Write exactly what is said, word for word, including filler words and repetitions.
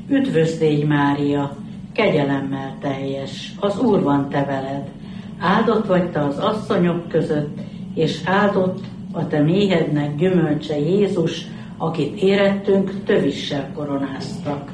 Üdvözlégy Mária, kegyelemmel teljes, az Úr van te veled, áldott vagy te az asszonyok között, és áldott a te méhednek gyümölcse Jézus, akit érettünk tövissel koronáztak.